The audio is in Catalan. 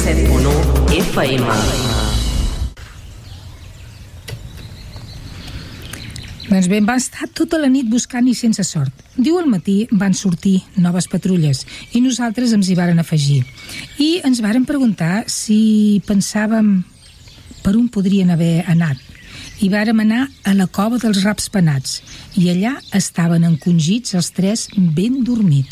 107.1 FM. Doncs bé, van estar tota la nit buscant i sense sort. Diu al matí van sortir noves patrulles i nosaltres ens hi varen afegir. I ens varen preguntar si pensàvem per on podrien haver anat. I vàrem anar a la cova dels raps penats i allà estaven encongits els tres ben dormits.